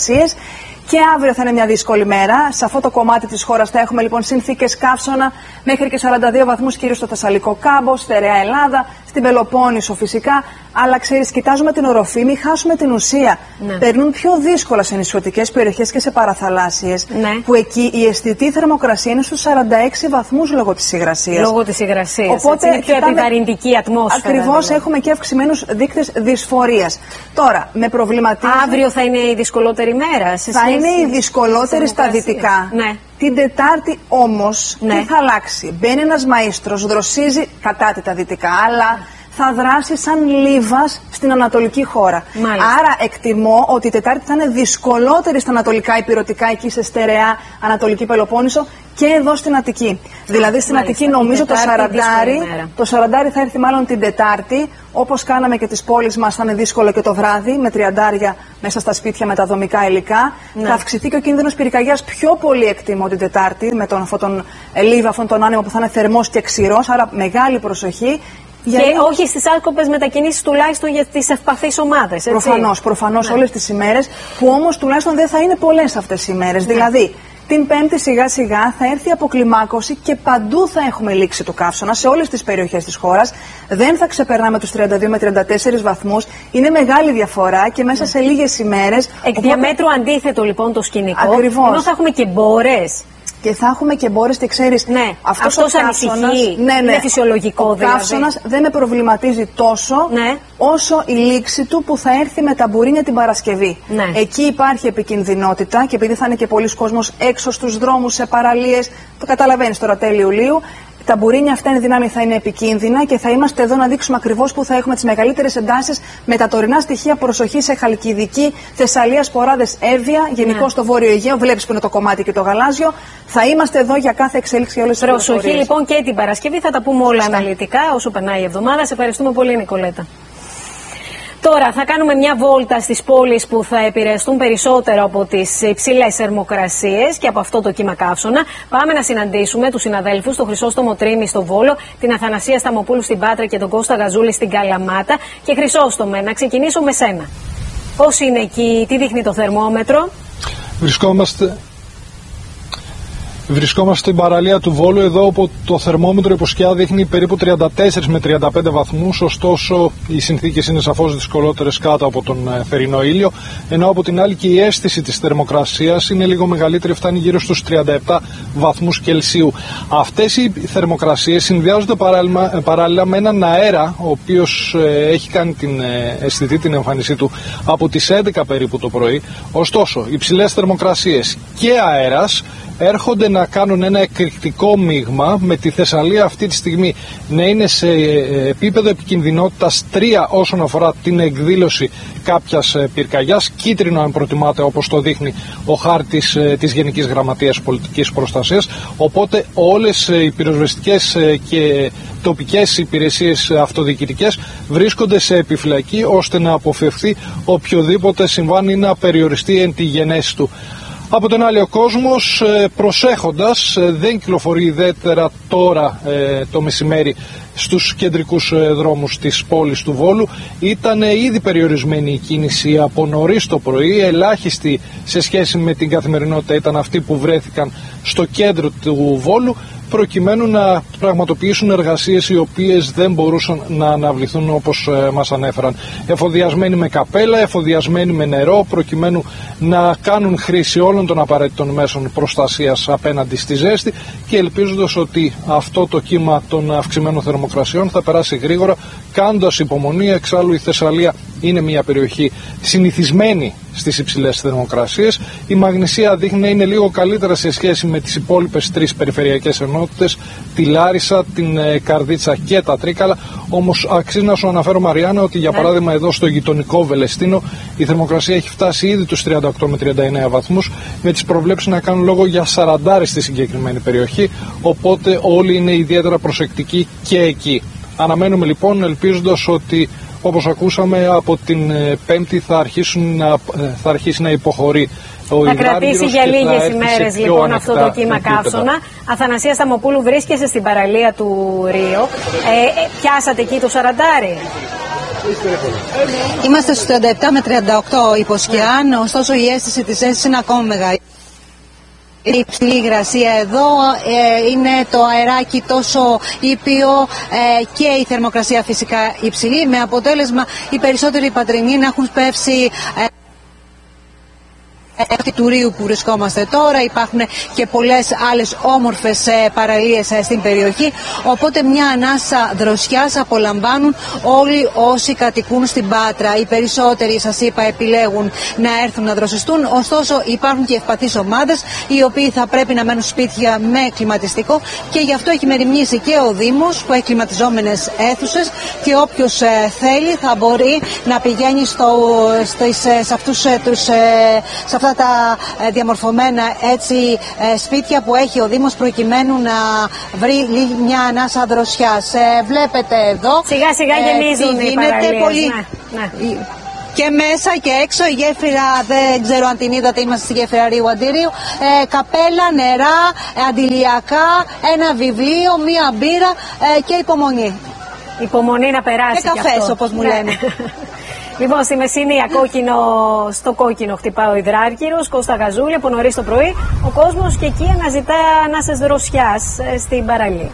θερμοκρασίες. Και αύριο θα είναι μια δύσκολη μέρα. Σε αυτό το κομμάτι της χώρας θα έχουμε λοιπόν συνθήκες καύσωνα μέχρι και σαράντα δύο βαθμούς, κυρίως στο Θεσσαλικό Κάμπο, στερεά Ελλάδα, στην Πελοπόννησο φυσικά. Αλλά ξέρεις, κοιτάζουμε την οροφή, μην χάσουμε την ουσία. Ναι. Περνούν πιο δύσκολα σε νησιωτικές περιοχές και σε παραθαλάσσιες, ναι. που εκεί η αισθητή θερμοκρασία είναι στους σαράντα έξι βαθμούς λόγω της υγρασίας. Λόγω της υγρασίας. Οπότε είναι πιο επιβαρυντική ατμόσφαιρα. Ακριβώς, δηλαδή. Έχουμε και αυξημένους δείκτες δυσφορίας. Τώρα, με προβληματίζει. Αύριο θα είναι η δυσκολότερη μέρα. Σε θα σχέση είναι η δυσκολότερη στα δυτικά. Ναι. Την Τετάρτη όμως, ναι. τι θα αλλάξει? Μπαίνει ένας μαΐστρος, δροσίζει κατά τα δυτικά, αλλά θα δράσει σαν λίβας στην ανατολική χώρα. Μάλιστα. Άρα εκτιμώ ότι η Τετάρτη θα είναι δυσκολότερη στα ανατολικά υπηρετικά, εκεί σε στερεά Ανατολική Πελοπόννησο και εδώ στην Αττική. Δηλαδή στην Μάλιστα. Αττική νομίζω το σαραντάρι, το σαραντάρι θα έρθει μάλλον την Τετάρτη, όπως κάναμε και τις πόλεις μας θα είναι δύσκολο και το βράδυ, με τριαντάρια μέσα στα σπίτια με τα δομικά υλικά. Ναι. Θα αυξηθεί και ο κίνδυνος πυρκαγιάς πιο πολύ, εκτιμώ, την Τετάρτη, με τον, αυτόν τον λίβα, αυτόν τον άνεμο που θα είναι θερμός και ξηρός, άρα μεγάλη προσοχή. Και για... όχι στις άκοπες μετακινήσεις, τουλάχιστον για τις ευπαθείς ομάδες. Προφανώς, προφανώς, ναι. όλες τις ημέρες, που όμως τουλάχιστον δεν θα είναι πολλές αυτές οι ημέρες. Ναι. Δηλαδή, την Πέμπτη σιγά σιγά θα έρθει η αποκλιμάκωση και παντού θα έχουμε λήξη του καύσωνα σε όλες τις περιοχές της χώρας. Δεν θα ξεπερνάμε τους τριάντα δύο με τριάντα τέσσερις βαθμούς. Είναι μεγάλη διαφορά και μέσα ναι. σε λίγες ημέρες. Εκ οπότε... διαμέτρου αντίθετο λοιπόν το σκηνικό. Ακριβώς. Ενώ θα έχουμε και μπόρες. Και θα έχουμε και μπόρες και ξέρεις, ναι, αυτός, αυτός ο καύσωνας, ναι, ναι, είναι φυσιολογικό ο δηλαδή. Ο καύσωνας δεν με προβληματίζει τόσο ναι. όσο η λήξη του που θα έρθει με τα μπουρίνια την Παρασκευή. Ναι. Εκεί υπάρχει επικινδυνότητα και επειδή θα είναι και πολλοί κόσμος έξω στους δρόμους, σε παραλίες, το καταλαβαίνεις τώρα τέλη Ιουλίου. Τα μπουρίνια αυτά είναι δυνάμει, θα είναι επικίνδυνα και θα είμαστε εδώ να δείξουμε ακριβώς που θα έχουμε τις μεγαλύτερες εντάσεις με τα τωρινά στοιχεία. Προσοχή σε Χαλκιδική, Θεσσαλία, Σποράδες, Εύβοια, γενικώς ναι. στο Βόρειο Αιγαίο. Βλέπεις που είναι το κομμάτι και το γαλάζιο. Θα είμαστε εδώ για κάθε εξέλιξη για όλες τις πληροφορίες. Προσοχή λοιπόν και την Παρασκευή, θα τα πούμε όλα Στα. αναλυτικά όσο περνάει η εβδομάδα. Σε ευχαριστούμε πολύ, Νικολέτα. Τώρα θα κάνουμε μια βόλτα στις πόλεις που θα επηρεαστούν περισσότερο από τις υψηλές θερμοκρασίες και από αυτό το κύμα καύσωνα. Πάμε να συναντήσουμε τους συναδέλφους, τον Χρυσόστομο Τρίμη στο Βόλο, την Αθανασία Σταμοπούλου στην Πάτρα και τον Κώστα Γαζούλη στην Καλαμάτα. Και Χρυσόστομε, να ξεκινήσω με σένα. Πώς είναι εκεί, τι δείχνει το θερμόμετρο? Βρισκόμαστε... Βρισκόμαστε στην παραλία του Βόλου, εδώ όπου το θερμόμετρο υποσκιά δείχνει περίπου τριάντα τέσσερα με τριάντα πέντε βαθμούς, ωστόσο οι συνθήκες είναι σαφώς δυσκολότερες κάτω από τον θερινό ήλιο, ενώ από την άλλη και η αίσθηση της θερμοκρασίας είναι λίγο μεγαλύτερη, φτάνει γύρω στους τριάντα επτά βαθμούς Κελσίου. Αυτές οι θερμοκρασίες συνδυάζονται παράλληλα, παράλληλα με έναν αέρα, ο οποίος ε, έχει κάνει την ε, αισθητή την εμφάνισή του από τις έντεκα περίπου το πρωί, ωστόσο υψηλές θερμοκρασίες και αέρας έρχονται να κάνουν ένα εκρηκτικό μείγμα, με τη Θεσσαλία αυτή τη στιγμή να είναι σε επίπεδο επικινδυνότητας τρία όσον αφορά την εκδήλωση κάποιας πυρκαγιάς, κίτρινο αν προτιμάτε, όπως το δείχνει ο χάρτης της Γενικής Γραμματείας Πολιτικής Προστασίας, οπότε όλες οι πυροσβεστικές και τοπικές υπηρεσίες αυτοδιοικητικές βρίσκονται σε επιφυλακή ώστε να αποφευθεί οποιοδήποτε συμβάν ή να περιοριστεί εν τη γενέση του. Από τον άλλο, ο κόσμος προσέχοντας δεν κυκλοφορεί ιδιαίτερα τώρα το μεσημέρι στους κεντρικούς δρόμους της πόλης του Βόλου. Ήταν ήδη περιορισμένη η κίνηση από νωρίς το πρωί, ελάχιστη σε σχέση με την καθημερινότητα ήταν αυτοί που βρέθηκαν στο κέντρο του Βόλου, προκειμένου να πραγματοποιήσουν εργασίες οι οποίες δεν μπορούσαν να αναβληθούν όπως ε, μας ανέφεραν. Εφοδιασμένοι με καπέλα, εφοδιασμένοι με νερό, προκειμένου να κάνουν χρήση όλων των απαραίτητων μέσων προστασίας απέναντι στη ζέστη και ελπίζοντας ότι αυτό το κύμα των αυξημένων θερμοκρασιών θα περάσει γρήγορα, κάνοντας υπομονή. Εξάλλου η Θεσσαλία είναι μια περιοχή συνηθισμένη στις υψηλές θερμοκρασίες. Η Μαγνησία δείχνει να είναι λίγο καλύτερα σε σχέση με τις υπόλοιπες τρεις περιφερειακές ενότητες, τη Λάρισα, την Καρδίτσα και τα Τρίκαλα. Όμως αξίζει να σου αναφέρω, Μαριάννα, ότι για παράδειγμα εδώ στο γειτονικό Βελεστίνο η θερμοκρασία έχει φτάσει ήδη τους τριάντα οκτώ με τριάντα εννέα βαθμούς, με τις προβλέψεις να κάνουν λόγο για σαραντάρι στη συγκεκριμένη περιοχή, οπότε όλοι είναι ιδιαίτερα προσεκτικοί και εκεί. Αναμένουμε λοιπόν, ελπίζοντας ότι, όπως ακούσαμε, από την Πέμπτη θα, αρχίσουν να, θα αρχίσει να υποχωρεί ο Θα κρατήσει για λίγες ημέρες λοιπόν αυτό το κύμα καύσωνα. Αθανασία Σταμοπούλου, βρίσκεσαι στην παραλία του Ρίο. Ε, ε, πιάσατε εκεί το σαραντάρι? Είμαστε στους τριάντα επτά με τριάντα οκτώ υποσκιάν, ωστόσο η αίσθηση της αίσθησης είναι ακόμα μεγάλη. Η υψηλή υγρασία εδώ, ε, είναι το αεράκι τόσο ήπιο ε, και η θερμοκρασία φυσικά υψηλή, με αποτέλεσμα οι περισσότεροι πατρινοί να έχουν πέσει ε, του Ρίου που βρισκόμαστε τώρα. Υπάρχουν και πολλές άλλες όμορφες παραλίες στην περιοχή, οπότε μια ανάσα δροσιάς απολαμβάνουν όλοι όσοι κατοικούν στην Πάτρα. Οι περισσότεροι, σας είπα, επιλέγουν να έρθουν να δροσιστούν, ωστόσο υπάρχουν και ευπαθείς ομάδες οι οποίοι θα πρέπει να μένουν σπίτια με κλιματιστικό, και γι' αυτό έχει μεριμνήσει και ο Δήμος που έχει κλιματιζόμενες αίθουσες, και όποιος ε, θέλει θα μπορεί να πηγαίνει στο, στις, σε αυτούς τους σε αυτά τα διαμορφωμένα έτσι σπίτια που έχει ο Δήμος, προκειμένου να βρει μια ανάσα δροσιάς. Βλέπετε εδώ σιγά σιγά γεμίζουν οι παραλίες. Πολύ... Ναι, ναι. Και μέσα και έξω η γέφυρα, δεν ξέρω αν την είδατε, είμαστε στη γέφυρα Ρίου Αντιρίου, ε, καπέλα, νερά, αντιλιακά, ένα βιβλίο, μία μπύρα ε, και υπομονή. Υπομονή να περάσει. Και καφές, όπως μου λένε. Λοιπόν, στη Μεσσηνία κόκκινο, στο κόκκινο χτυπάει ο υδράργυρος, Κώστα Γαζούλη, από νωρίς το πρωί. Ο κόσμος και εκεί αναζητά ανάσες δροσιάς στην παραλία.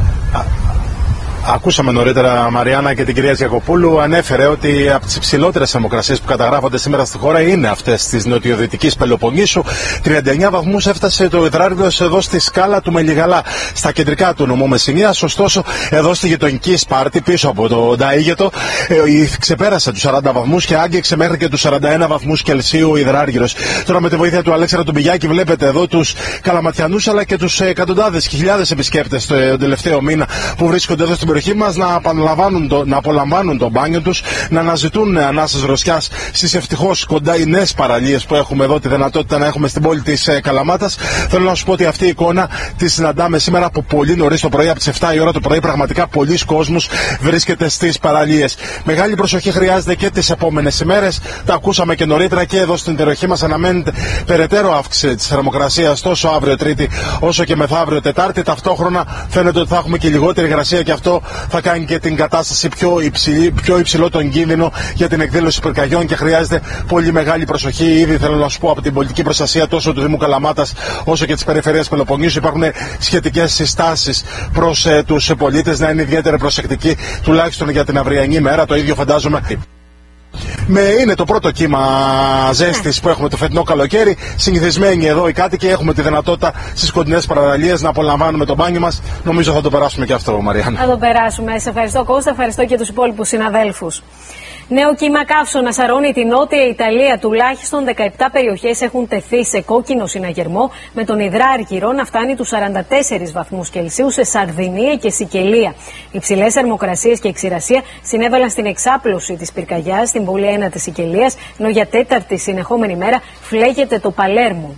Ακούσαμε νωρίτερα, Μαριάννα, και την κυρία Γιακοπούλου ανέφερε ότι από τις υψηλότερες θερμοκρασίες που καταγράφονται σήμερα στη χώρα είναι αυτές της νοτιοδυτικής Πελοποννήσου. τριάντα εννιά βαθμούς έφτασε το υδράργυρος εδώ στη σκάλα του Μελιγαλά, στα κεντρικά του νομού Μεσσηνίας. Ωστόσο, εδώ στη γειτονική Σπάρτη, πίσω από το Νταΐγετο, ξεπέρασε τους σαράντα βαθμούς και άγγιξε μέχρι και τους σαράντα ένα βαθμούς Κελσίου ο υδράργυρος. Τώρα, με τη βοήθεια του Αλέξανδρου του Μπιγιάκη, βλέπετε εδώ τους καλαματιανούς αλλά και τους εκατοντάδες χιλιάδες επισκέπτες τον τελευταίο μήνα που βρίσκονται εδώ στην περιοχή μας να απολαμβάνουν, το, να απολαμβάνουν το μπάνιο τους, να αναζητούν ανάσες δροσιάς στις ευτυχώς κοντά οι νέες παραλίες που έχουμε εδώ τη δυνατότητα να έχουμε στην πόλη της ε, Καλαμάτας. Θέλω να σου πω ότι αυτή η εικόνα τη συναντάμε σήμερα από πολύ νωρίς το πρωί, από τις επτά η ώρα το πρωί. Πραγματικά πολλοί κόσμος βρίσκεται στις παραλίες. Μεγάλη προσοχή χρειάζεται και τις επόμενες ημέρες. Τα ακούσαμε και νωρίτερα, και εδώ στην περιοχή μας αναμένεται περαιτέρω αύξηση της θερμοκρασίας τόσο αύριο Τρίτη όσο και μεθαύριο Τετάρτη. Ταυτόχρονα φαίνεται ότι θα έχουμε και λιγότερη υγρασία, και αυτό θα κάνει και την κατάσταση πιο, υψηλή, πιο υψηλό τον κίνδυνο για την εκδήλωση πυρκαγιών, και χρειάζεται πολύ μεγάλη προσοχή. Ήδη θέλω να σου πω από την πολιτική προστασία τόσο του Δήμου Καλαμάτας όσο και της Περιφερείας Πελοποννήσου υπάρχουν σχετικές συστάσεις προς ε, τους πολίτες να είναι ιδιαίτερα προσεκτικοί, τουλάχιστον για την αυριανή μέρα. Το ίδιο φαντάζομαι. Με, είναι το πρώτο κύμα ζέστης που έχουμε το φετινό καλοκαίρι. Συνηθισμένοι εδώ οι κάτοικοι έχουμε τη δυνατότητα στις κοντινές παραλίες να απολαμβάνουμε το μπάνιο μας. Νομίζω θα το περάσουμε και αυτό, Μαριάννα. Θα το περάσουμε. Σε ευχαριστώ, Κώστα. Ευχαριστώ και τους υπόλοιπους συναδέλφους. Νέο κύμα καύσωνα σαρώνει την νότια Ιταλία. Τουλάχιστον δεκαεπτά περιοχές έχουν τεθεί σε κόκκινο συναγερμό, με τον υδράργυρο να φτάνει τους σαράντα τέσσερις βαθμούς Κελσίου σε Σαρδινία και Σικελία. Υψηλές θερμοκρασίες και ξηρασία συνέβαλαν στην εξάπλωση της πυρκαγιάς στην πόλη ένα της Σικελίας, ενώ για τέταρτη συνεχόμενη μέρα φλέγεται το Παλέρμο.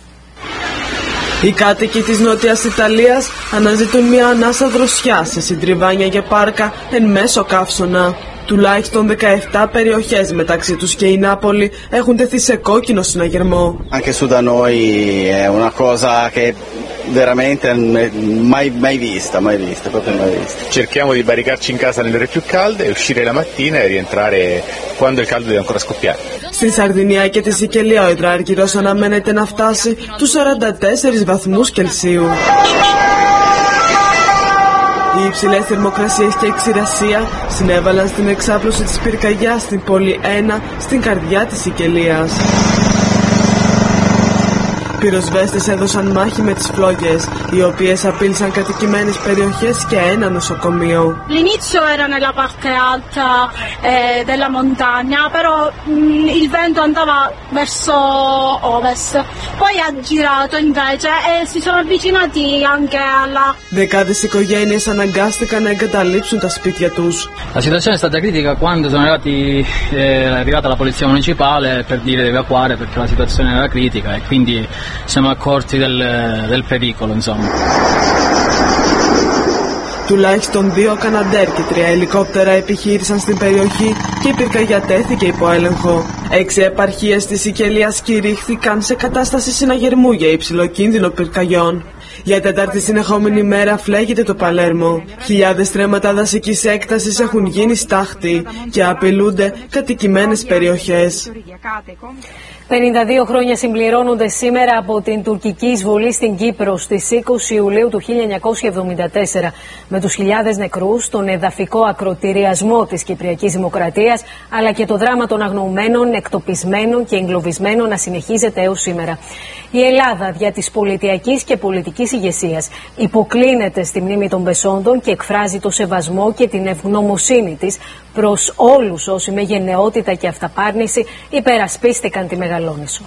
Οι κάτοικοι της Νότιας Ιταλίας αναζητούν μια ανάσα δροσιά σε συντριβάνια και πάρκα εν μέσω καύσωνα. Τουλάχιστον δεκαεπτά περιοχές, μεταξύ τους και η Νάπολη, έχουν τεθεί σε κόκκινο συναγερμό. Anche su da noi è una cosa che veramente mai, mai vista, mai vista, proprio mai vista. Cerchiamo di barricarci in casa nelle ore più calde e uscire la mattina e rientrare quando il caldo deve ancora scoppiare. Στη Σαρδινία και τη Σικελία ο υδράργυρος αναμένεται να φτάσει τους σαράντα τέσσερις βαθμούς Κελσίου. Οι υψηλές θερμοκρασίες και η ξηρασία συνέβαλαν στην εξάπλωση της πυρκαγιάς στην πόλη ένα, στην καρδιά της Σικελίας. Πυροσβέστες έδωσαν μάχη με τις φλόγες, οι οποίες απείλησαν κατοικημένες περιοχές και ένα νοσοκομείο. L'inizio era nella parte alta eh, della montagna, però mh, il vento andava verso ovest. Poi ha girato invece e si sono avvicinati anche alla... Δεκάδες οικογένειες αναγκάστηκαν να εγκαταλείψουν τα σπίτια τους. La situazione è stata critica quando sono arrivati, eh, è arrivata la polizia municipale per dire di evacuare perché la situazione era critica e quindi siamo accorti del, del pericolo, insomma. Τουλάχιστον δύο Καναντέρ και τρία ελικόπτερα επιχείρησαν στην περιοχή και η πυρκαγιά τέθηκε υπό έλεγχο. Έξι επαρχίες της Σικελίας κηρύχθηκαν σε κατάσταση συναγερμού για υψηλό κίνδυνο πυρκαγιών. Για τέταρτη συνεχόμενη μέρα φλέγεται το Παλέρμο. Χιλιάδες στρέμματα δασικής έκτασης έχουν γίνει στάχτη και απειλούνται κατοικημένες περιοχές. πενήντα δύο χρόνια συμπληρώνονται σήμερα από την τουρκική εισβολή στην Κύπρο στις είκοσι Ιουλίου του χίλια εννιακόσια εβδομήντα τέσσερα, με τους χιλιάδες νεκρούς, τον εδαφικό ακροτηριασμό της Κυπριακής Δημοκρατίας, αλλά και το δράμα των αγνοωμένων, εκτοπισμένων και εγκλωβισμένων να συνεχίζεται έως σήμερα. Η Ελλάδα, δια της πολιτιακής και πολιτικής ηγεσίας, υποκλίνεται στη μνήμη των πεσόντων και εκφράζει το σεβασμό και την ευγνωμοσύνη της προς όλους όσοι με γενναιότητα και αυταπάρνηση υπερασπίστηκαν τη Μεγαλόνισσο.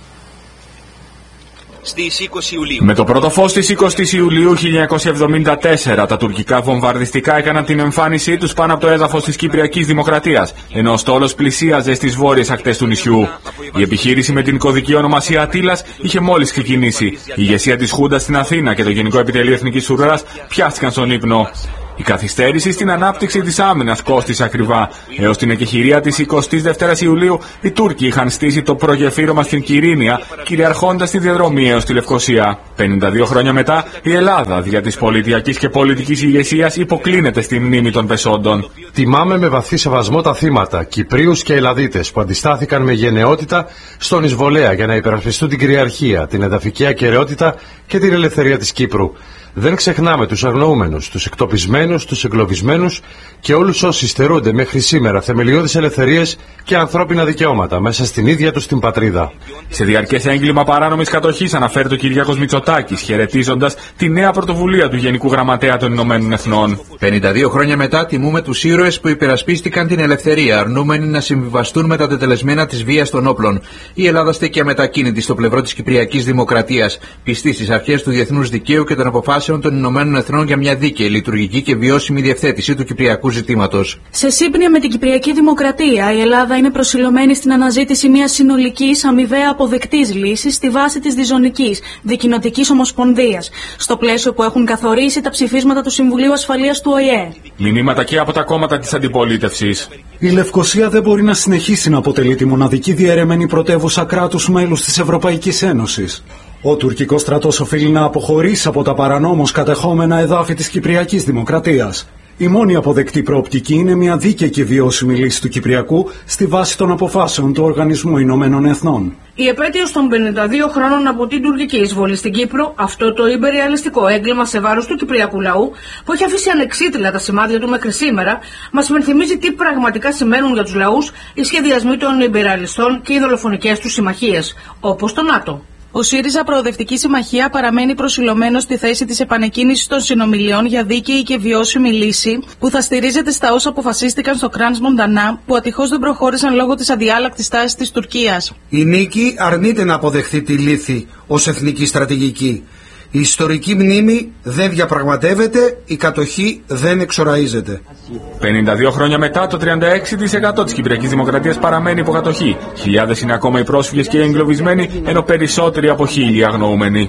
Στις είκοσι Ιουλίου. Με το πρώτο φως της εικοστής Ιουλίου χίλια εννιακόσια εβδομήντα τέσσερα, τα τουρκικά βομβαρδιστικά έκαναν την εμφάνισή τους πάνω από το έδαφος της Κυπριακής Δημοκρατίας, ενώ ο στόλος πλησίαζε στις βόρειες ακτές του νησιού. Η επιχείρηση με την κωδική ονομασία Ατήλας είχε μόλις ξεκινήσει. Η ηγεσία της Χούντας στην Αθήνα και το Γενικό Επιτελείο Εθνικής Ουράς πιάστηκαν στον ύπνο. Η καθυστέρηση στην ανάπτυξη της άμυνας κόστησε ακριβά. Έως την εκεχηρία της εικοστής δεύτερης Ιουλίου, οι Τούρκοι είχαν στήσει το προγεφύρωμα στην Κυρίνια, κυριαρχώντας τη διαδρομή έως τη Λευκοσία. πενήντα δύο χρόνια μετά, η Ελλάδα, δια της πολιτιακής και πολιτικής ηγεσίας, υποκλίνεται στη μνήμη των πεσόντων. Τιμάμε με βαθύ σεβασμό τα θύματα, Κυπρίους και Ελλαδίτες, που αντιστάθηκαν με γενναιότητα στον εισβολέα για να υπερασπιστούν την κυριαρχία, την εδαφική ακεραιότητα και την ελευθερία της Κύπρου. Δεν ξεχνάμε τους αγνοούμενους, τους εκτοπισμένους, τους εγκλωβισμένους και όλους όσοι στερούνται μέχρι σήμερα θεμελιώδεις ελευθερίες και ανθρώπινα δικαιώματα μέσα στην ίδια τους την πατρίδα. Σε διαρκές έγκλημα παράνομης κατοχής αναφέρει το Κυριάκος Μητσοτάκης, χαιρετίζοντας τη νέα πρωτοβουλία του Γενικού Γραμματέα των Ηνωμένων Εθνών. πενήντα δύο χρόνια μετά τιμούμε τους ήρωες που υπερασπίστηκαν την ελευθερία, αρνούμενοι να συμβιβαστούν με τα τετελεσμένα της βίας των όπλων. Η Ελλάδα στέκει αμετακίνητη στο πλευρό της Κυπριακής Δημοκρατίας, πιστή στις αρχές του διεθνούς δικαίου και των αποφάσεων των Ηνωμένων Εθνών για μια δίκαιη, λειτουργική και βιώσιμη διευθέτηση του κυπριακού ζητήματος. Σε σύμπνοια με την Κυπριακή Δημοκρατία, η Ελλάδα είναι προσιλωμένη στην αναζήτηση μιας συνολικής, αμοιβαία αποδεκτής λύσης στη βάση της διζωνικής, δικοινοτικής ομοσπονδίας, στο πλαίσιο που έχουν καθορίσει τα ψηφίσματα του Συμβουλίου Ασφαλείας του Ο Η Ε. Μηνύματα και από τα κόμματα της αντιπολίτευσης. Η Λευκοσία δεν μπορεί να συνεχίσει να αποτελεί τη μοναδική διαιρεμένη πρωτεύουσα κράτους μέλους της Ευρωπαϊκής Ένωσης. Ο τουρκικός στρατός οφείλει να αποχωρήσει από τα παρανόμως κατεχόμενα εδάφη της Κυπριακής Δημοκρατίας. Η μόνη αποδεκτή προοπτική είναι μια δίκαιη και βιώσιμη λύση του Κυπριακού στη βάση των αποφάσεων του Οργανισμού Ηνωμένων Εθνών. Η επέτειος των πενήντα δύο χρόνων από την τουρκική εισβολή στην Κύπρο, αυτό το υπεριαλιστικό έγκλημα σε βάρος του κυπριακού λαού, που έχει αφήσει ανεξίτηλα τα σημάδια του μέχρι σήμερα, μας υπενθυμίζει τι πραγματικά σημαίνουν για τους λαούς οι σχεδιασμοί των υπεριαλιστών και οι δολοφονικές τους συμμαχίες, όπως το ΝΑΤΟ. Ο ΣΥΡΙΖΑ Προοδευτική Συμμαχία παραμένει προσιλωμένο στη θέση της επανεκκίνησης των συνομιλιών για δίκαιη και βιώσιμη λύση που θα στηρίζεται στα όσα αποφασίστηκαν στο Κράνς Μοντανά, που ατυχώς δεν προχώρησαν λόγω της αδιάλακτης τάσης της Τουρκίας. Η νίκη αρνείται να αποδεχθεί τη λύθη ως εθνική στρατηγική. Η ιστορική μνήμη δεν διαπραγματεύεται, η κατοχή δεν εξοραίζεται. πενήντα δύο χρόνια μετά, το τριάντα έξι τοις εκατό της Κυπριακής Δημοκρατίας παραμένει υποκατοχή. Χιλιάδες είναι ακόμα οι πρόσφυγες και οι εγκλωβισμένοι, ενώ περισσότεροι από χίλιοι αγνοούμενοι.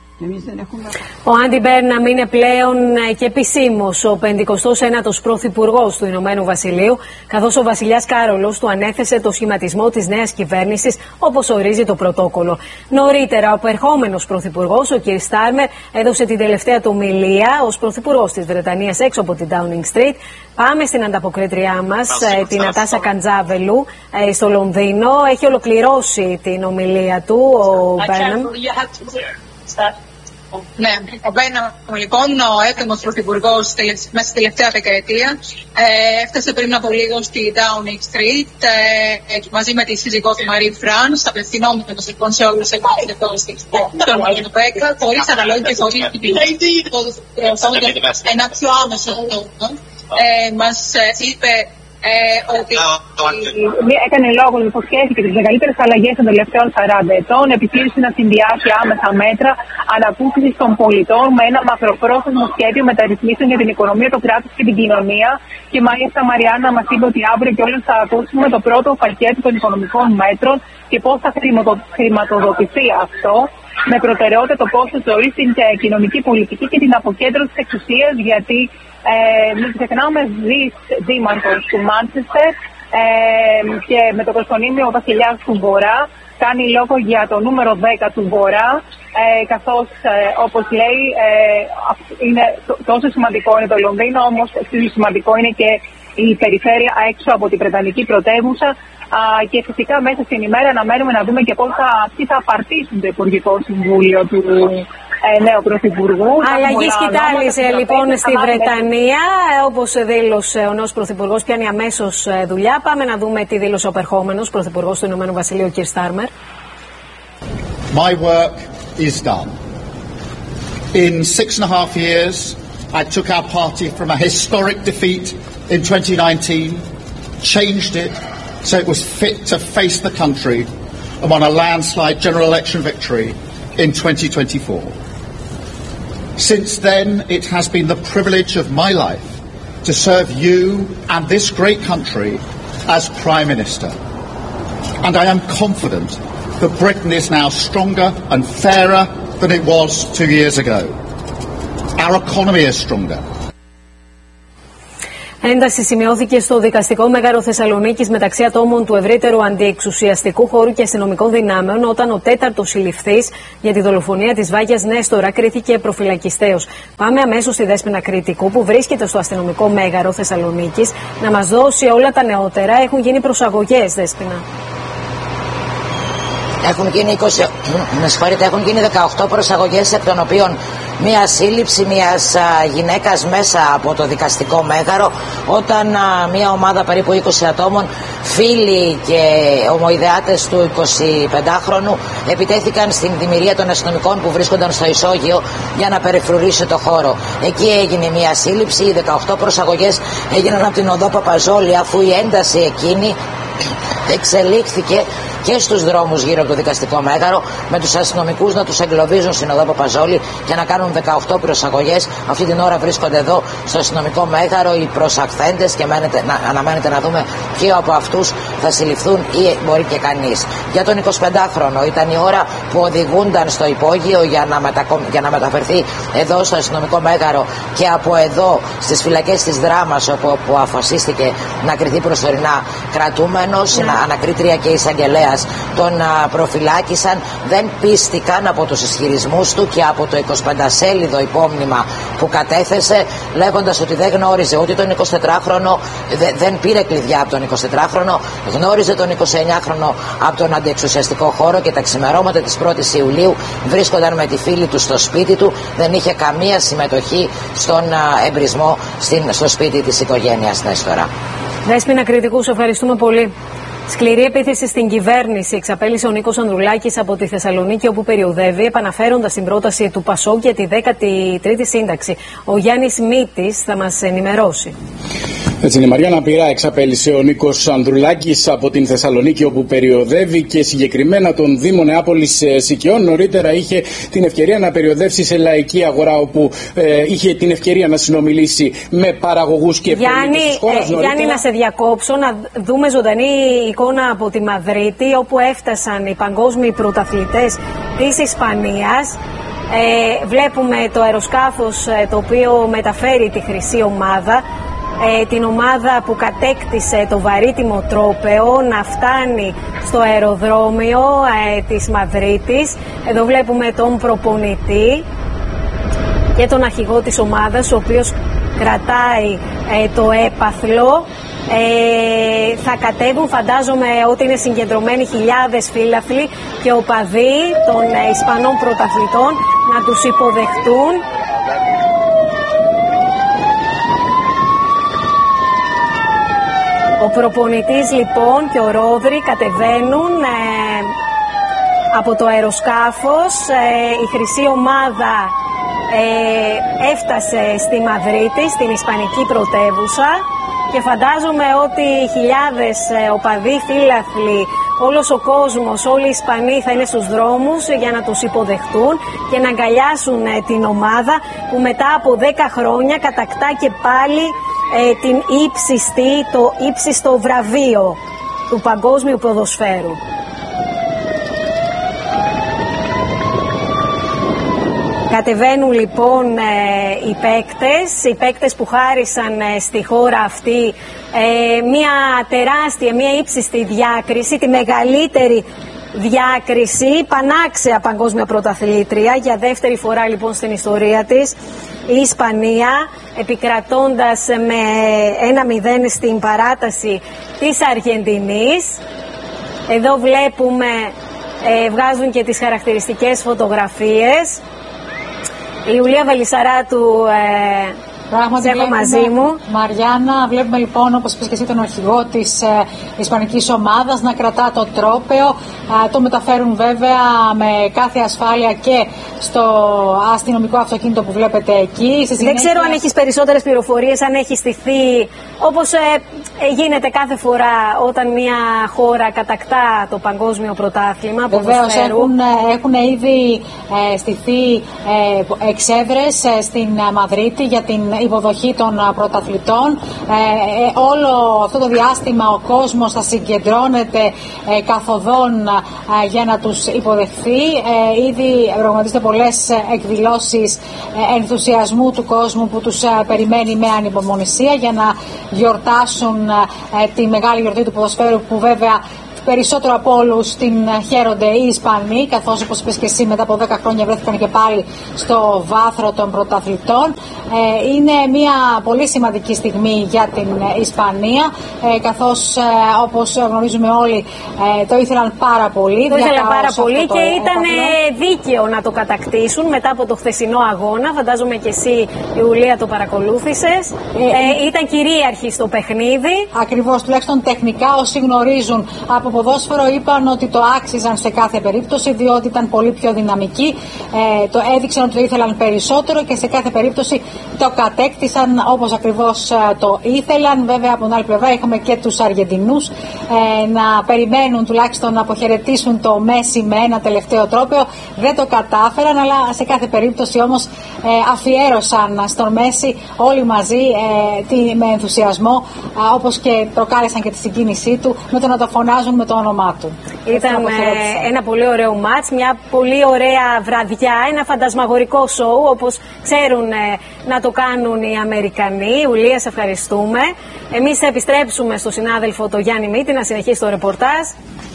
Ο Άντι Μπέρναμ είναι πλέον και επισήμως ο πενηκοστός ένατος πρωθυπουργός του Ηνωμένου Βασιλείου, καθώς ο βασιλιάς Κάρολος του ανέθεσε το σχηματισμό της νέας κυβέρνησης όπως ορίζει το πρωτόκολλο. Νωρίτερα, ο περχόμενος πρωθυπουργός, ο κ. Στάρμερ, έδωσε την τελευταία του ομιλία ως πρωθυπουργός της Βρετανίας έξω από την Downing Street. Πάμε στην ανταποκρίτριά μας, την Νατάσα Καντζάβελου, στο Λονδίνο. Έχει ολοκληρώσει την ομιλία του ο Μπέρναμ. Ναι, ο Μπέρναμ λοιπόν, ο έτοιμος πρωθυπουργός μέσα στη τελευταία δεκαετία, ε, έφτασε πριν από λίγο στη Downing Street ε, μαζί με τη σύζυγό του Μαρή Φρανς, απευθυνόμενος λοιπόν σε όλους εμάς τον Μπέκα, χωρίς αναλόγη και χωρίς ένα πιο άμεσο τόνο. Μας είπε Ε, ότι έκανε λόγο με υποσχέθηκε τις μεγαλύτερες αλλαγές των τελευταίων σαράντα ετών, επιχείρησε να συνδυάσει άμεσα μέτρα ανακούφισης των πολιτών με ένα μακροπρόθεσμο σχέδιο μεταρρυθμίσεων για την οικονομία, το κράτος και την κοινωνία. Και μάλιστα, Μαριάννα, μας είπε ότι αύριο κιόλας θα ακούσουμε το πρώτο πακέτο των οικονομικών μέτρων και πώς θα χρηματοδοτηθεί αυτό, με προτεραιότητα το κόστος ζωής, την κοινωνική πολιτική και την αποκέντρωση της εξουσίας, γιατί ε, μην ξεχνάμε δις δήμαρχος του Μάντσεστερ ε, και με το προσκονίμιο ο βασιλιάς του Βορρά κάνει λόγο για το νούμερο δέκα του Βορρά, ε, καθώς ε, όπως λέει ε, είναι, τόσο σημαντικό είναι το Λονδίνο, όμως εξίσου σημαντικό είναι και η περιφέρεια έξω από την Βρετανική πρωτεύουσα. Α, και φυσικά μέσα στην ημέρα αναμένουμε να δούμε και πώς θα, αυτοί θα απαρτήσουν το Υπουργικό Συμβούλιο του ε, νέου Πρωθυπουργού. Αλλαγή σκητάλης λοιπόν στη Βρετανία, όπως δήλωσε ο νέος Πρωθυπουργός, πιάνει αμέσως δουλειά. Πάμε να δούμε τι δήλωσε ο περχόμενος Πρωθυπουργός του Ηνωμένου Βασιλείου, κ. Στάρμερ. My work is done. In six and a half years, I took our party from a historic defeat in twenty nineteen, changed it so it was fit to face the country, and won a landslide general election victory in twenty twenty-four. Since then, it has been the privilege of my life to serve you and this great country as Prime Minister. And I am confident that Britain is now stronger and fairer than it was two years ago. Our economy is stronger. Ένταση σημειώθηκε στο δικαστικό μέγαρο Θεσσαλονίκης μεταξύ ατόμων του ευρύτερου αντιεξουσιαστικού χώρου και αστυνομικών δυνάμεων, όταν ο τέταρτος συλληφθής για τη δολοφονία της Βάγιας Νέστορα κρίθηκε προφυλακιστέως. Πάμε αμέσως στη Δέσποινα Κρητικού, που βρίσκεται στο αστυνομικό μέγαρο Θεσσαλονίκης, να μας δώσει όλα τα νεότερα. Έχουν γίνει προσαγωγές, Δέσποινα. Έχουν γίνει, είκοσι, με συγχωρείτε, έχουν γίνει δεκαοκτώ προσαγωγές, εκ των οποίων μία σύλληψη μιας γυναίκας μέσα από το δικαστικό μέγαρο, όταν α, μία ομάδα περίπου είκοσι ατόμων, φίλοι και ομοειδεάτες του εικοσιπεντάχρονου, επιτέθηκαν στην δημιουργία των αστυνομικών που βρίσκονταν στο ισόγειο για να περιφρουρήσει το χώρο. Εκεί έγινε μία σύλληψη. Οι δεκαοκτώ προσαγωγές έγιναν από την οδό Παπαζόλη, αφού η ένταση εκείνη εξελίχθηκε και στους δρόμους γύρω από το δικαστικό μέγαρο, με τους αστυνομικούς να τους εγκλωβίζουν στην οδό Παπαζόλη και να κάνουν δεκαοκτώ προσαγωγές. Αυτή την ώρα βρίσκονται εδώ στο αστυνομικό μέγαρο οι προσαχθέντες και μένετε, να, αναμένεται να δούμε ποιο από αυτούς θα συλληφθούν ή μπορεί και κανείς. Για τον εικοσιπεντάχρονο ήταν η ώρα που οδηγούνταν στο υπόγειο για να, μετακο... για να μεταφερθεί εδώ στο αστυνομικό μέγαρο και από εδώ στις φυλακές της Δράμας, όπου, όπου αποφασίστηκε να κριθεί προσωρινά κρατούμενος. Yeah. Ανακρίτρια και εισαγγελέα τον α, προφυλάκησαν. Δεν πίστηκαν από τους ισχυρισμούς του και από το εικοσιπεντασέλιδο υπόμνημα που κατέθεσε, λέγοντας ότι δεν γνώριζε ούτε τον εικοσιτετράχρονο, δε, δεν πήρε κλειδιά από τον εικοσιτετράχρονο, γνώριζε τον εικοσιεννιάχρονο από τον αντιεξουσιαστικό χώρο, και τα ξημερώματα της πρώτης Ιουλίου βρίσκονταν με τη φίλη του στο σπίτι του. Δεν είχε καμία συμμετοχή στον α, εμπρισμό στην, στο σπίτι της οικογένειας Νέστορα. Δέσποινα Κρητικού, σε ευχαριστούμε πολύ. Σκληρή επίθεση στην κυβέρνηση εξαπέλυσε ο Νίκος Ανδρουλάκης από τη Θεσσαλονίκη, όπου περιοδεύει, επαναφέροντας την πρόταση του ΠΑΣΟΚ για τη δέκατη τρίτη σύνταξη. Ο Γιάννης Μήτης θα μας ενημερώσει. Έτσι είναι, Μαριάννα Πυρά, εξαπέλυσε ο Νίκος Ανδρουλάκης από την Θεσσαλονίκη, όπου περιοδεύει, και συγκεκριμένα τον Δήμο Νεάπολης Σικιών. Νωρίτερα είχε την ευκαιρία να περιοδεύσει σε Λαϊκή Αγορά, όπου ε, είχε την ευκαιρία να συνομιλήσει με παραγωγούς και πολίτες της χώρας. Ε, Γιάννη, να σε διακόψω, να δούμε ζωντανή εικόνα από τη Μαδρίτη, όπου έφτασαν οι παγκόσμιοι πρωταθλητές της Ισπανίας. Ε, βλέπουμε το αεροσκάφος ε, το οποίο μεταφέρει τη χρυσή ομάδα, ε, την ομάδα που κατέκτησε το βαρύτιμο τρόπαιο, να φτάνει στο αεροδρόμιο ε, της Μαδρίτης. Εδώ βλέπουμε τον προπονητή και τον αρχηγό της ομάδας, ο οποίος κρατάει ε, το έπαθλο. Ε, θα κατέβουν, φαντάζομαι ότι είναι συγκεντρωμένοι χιλιάδες φύλαθλοι και οπαδοί των ε, Ισπανών πρωταθλητών να τους υποδεχτούν. Ο προπονητής λοιπόν και ο Ρόδρυ κατεβαίνουν ε, από το αεροσκάφος. Ε, η χρυσή ομάδα ε, έφτασε στη Μαδρίτη, στην Ισπανική πρωτεύουσα, και φαντάζομαι ότι χιλιάδες οπαδοί, φίλαθλοι, όλος ο κόσμος, όλοι οι Ισπανοί θα είναι στους δρόμους για να τους υποδεχτούν και να αγκαλιάσουν την ομάδα που μετά από δέκα χρόνια κατακτά και πάλι ε, την ύψιστη, το ύψιστο βραβείο του παγκόσμιου ποδοσφαίρου. Κατεβαίνουν λοιπόν ε, οι παίκτες, οι παίκτες που χάρισαν ε, στη χώρα αυτή ε, μια τεράστια, μια ύψιστη διάκριση, τη μεγαλύτερη διάκριση, πανάξια παγκόσμια πρωταθλήτρια για δεύτερη φορά λοιπόν στην ιστορία της. Η Ισπανία, επικρατώντας με ένα μηδέν στην παράταση της Αργεντινής. Εδώ βλέπουμε, ε, βγάζουν και τις χαρακτηριστικές φωτογραφίες. Η Ιουλία Βελισσαράτου ε, Πράγματι, έχω μαζί μου. Μαριάννα, βλέπουμε λοιπόν, όπως είπες και εσύ, τον αρχηγό της ε, Ισπανικής ομάδας να κρατά το τρόπαιο. Ε, το μεταφέρουν βέβαια με κάθε ασφάλεια και στο αστυνομικό αυτοκίνητο που βλέπετε εκεί. Δεν συνέχεια... ξέρω αν έχεις περισσότερες πληροφορίες, αν έχει στηθεί όπως ε, ε, γίνεται κάθε φορά όταν μια χώρα κατακτά το παγκόσμιο πρωτάθλημα. Βεβαίως έχουν, έχουν ήδη ε, στηθεί ε, εξέδρες ε, στην Μαδρίτη για την υποδοχή των πρωταθλητών. Ε, ε, όλο αυτό το διάστημα ο κόσμος θα συγκεντρώνεται ε, καθοδόν ε, για να τους υποδεχθεί. Ε, ήδη προγραμματίζονται πολλές εκδηλώσεις ε, ενθουσιασμού του κόσμου που τους ε, περιμένει με ανυπομονησία για να γιορτάσουν ε, τη μεγάλη γιορτή του ποδοσφαίρου, που βέβαια περισσότερο από όλους την χαίρονται οι Ισπανοί, καθώς όπως είπες και εσύ μετά από δέκα χρόνια βρέθηκαν και πάλι στο βάθρο των πρωταθλητών. Ε, είναι μια πολύ σημαντική στιγμή για την Ισπανία, ε, καθώς ε, όπως γνωρίζουμε όλοι ε, το ήθελαν πάρα πολύ. Το ήθελαν πάρα πολύ και ήταν δίκαιο να το κατακτήσουν μετά από το χθεσινό αγώνα. Φαντάζομαι και εσύ, Ιουλία, το παρακολούθησες. Ε, ε, ήταν κυρίαρχη στο παιχνίδι. Ακριβώς, τουλάχιστον τεχνικά όσοι γνωρίζουν από ποδόσφαιρο είπαν ότι το άξιζαν σε κάθε περίπτωση, διότι ήταν πολύ πιο δυναμικοί. Ε, το έδειξαν ότι το ήθελαν περισσότερο και σε κάθε περίπτωση το κατέκτησαν όπως ακριβώς ε, το ήθελαν. Βέβαια από την άλλη πλευρά είχαμε και τους Αργεντινούς ε, να περιμένουν τουλάχιστον να αποχαιρετήσουν το Μέση με ένα τελευταίο τρόπαιο. Δεν το κατάφεραν, αλλά σε κάθε περίπτωση όμως ε, αφιέρωσαν στον Μέση όλοι μαζί ε, τι, με ενθουσιασμό, ε, όπως και προκάλεσαν και τη συγκίνησή του με το να το φωνάζουν με το όνομά του. Ήταν ε, ένα πολύ ωραίο μάτς, μια πολύ ωραία βραδιά, ένα φαντασμαγορικό σοου όπως ξέρουν ε, να το κάνουν οι Αμερικανοί. Ιουλία, σε ευχαριστούμε. Εμείς θα επιστρέψουμε στο συνάδελφο το Γιάννη Μήτη να συνεχίσει το ρεπορτάζ.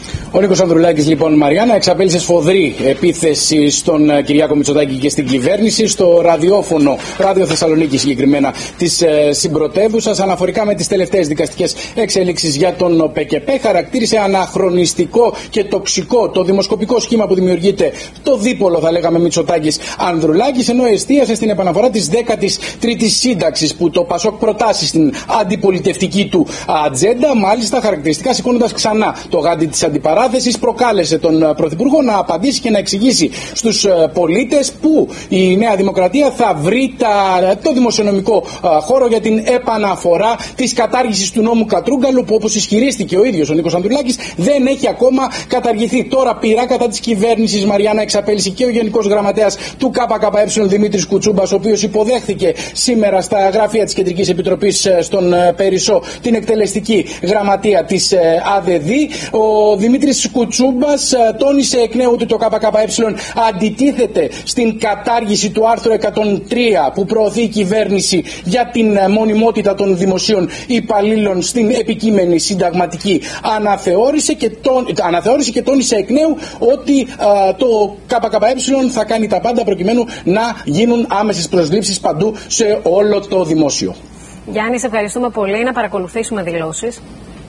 Ο Νίκος Ανδρουλάκης, λοιπόν, Μαριάννα, εξαπέλυσε σφοδρή επίθεση στον Κυριάκο Μητσοτάκη και στην κυβέρνηση στο ραδιόφωνο, Ράδιο Θεσσαλονίκη συγκεκριμένα, της ε, συμπρωτεύουσας, αναφορικά με τις τελευταίες δικαστικές εξέλιξεις για τον ΠΚΠ. Χαρακτήρισε αναχρονιστικό και τοξικό το δημοσκοπικό σχήμα που δημιουργείται, το δίπολο, θα λέγαμε, Μητσοτάκης Ανδρουλάκης, ενώ εστίασε στην επαναφορά της δέκατης τρίτης σύνταξης που το ΠΑΣΟΚ προτάσει στην αντιπολιτευτική του ατζέντα, μάλιστα χαρακτηριστικά σηκώνοντας ξανά το γάντι της αντιπαράθεσης. Προκάλεσε τον Πρωθυπουργό να απαντήσει και να εξηγήσει στους πολίτες που η Νέα Δημοκρατία θα βρει τα, το δημοσιονομικό χώρο για την επαναφορά της κατάργησης του νόμου Κατρούγκαλου, που όπως ισχυρίστηκε ο ίδιος ο Νίκος Ανδρουλάκης δεν έχει ακόμα καταργηθεί. Τώρα πειρά κατά της κυβέρνησης, Μαριάννα, εξαπέλυσε και ο Γενικός Γραμματέας του ΚΚΕ Δημήτρης Κουτσούμπας, ο οποίος υποδέχθηκε σήμερα στα γραφεία της Κεντρικής Επιτροπής στον Περισσό την εκτελεστική γραμματεία της ΑΔΔ. Ο Δημήτρης Κουτσούμπας τόνισε εκ νέου ότι το ΚΚΕ αντιτίθεται στην κατάργηση του άρθρου εκατόν τρία που προωθεί η κυβέρνηση για την μονιμότητα των δημοσίων υπαλλήλων στην επικείμενη συνταγματική αναθεώρηση και, τόν, αναθεώρηση και τόνισε εκ νέου ότι α, το ΚΚΕ θα κάνει τα πάντα προκειμένου να γίνουν άμεσες προσλήψεις παντού σε όλο το δημόσιο. Γιάννη, σε ευχαριστούμε πολύ. Να παρακολουθήσουμε δηλώσεις.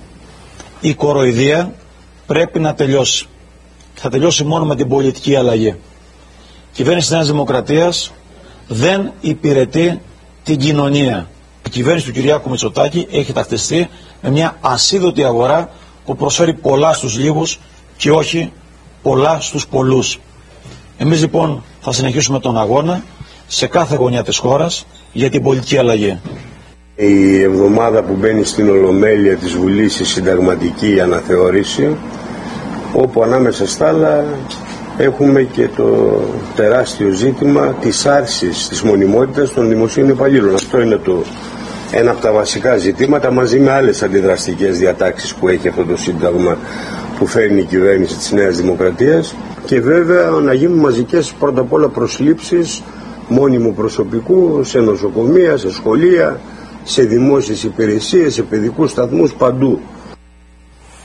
Η κοροϊδία πρέπει να τελειώσει. Θα τελειώσει μόνο με την πολιτική αλλαγή. Η κυβέρνηση της Νέας Δημοκρατίας δεν υπηρετεί την κοινωνία. Η κυβέρνηση του Κυριάκου Μητσοτάκη έχει ταυτιστεί με μια ασίδωτη αγορά που προσφέρει πολλά στους λίγους και όχι πολλά στους πολλούς. Εμείς λοιπόν θα συνεχίσουμε τον αγώνα σε κάθε γωνιά της χώρας για την πολιτική αλλαγή. Η εβδομάδα που μπαίνει στην Ολομέλεια της Βουλής η συνταγματική αναθεώρηση, όπου ανάμεσα στα άλλα έχουμε και το τεράστιο ζήτημα της άρσης της μονιμότητας των δημοσίων υπαλλήλων. Αυτό είναι το, ένα από τα βασικά ζητήματα, μαζί με άλλες αντιδραστικές διατάξεις που έχει αυτό το σύνταγμα που φέρνει η κυβέρνηση της Νέας Δημοκρατίας, και βέβαια να γίνουν μαζικές πρώτα απ' όλα προσλήψεις μόνιμου προσωπικού σε νοσοκομεία, σε σχολεία, σε δημόσιες υπηρεσίες, σε παιδικούς σταθμούς, παντού.